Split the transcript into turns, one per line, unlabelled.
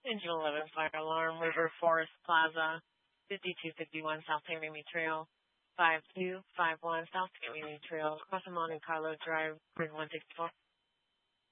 Engine 11 fire alarm, River Forest Plaza, 5251 South Tamini Trail, 5251 South Tamini Trail, across the Monte Carlo Drive, Bridge 164.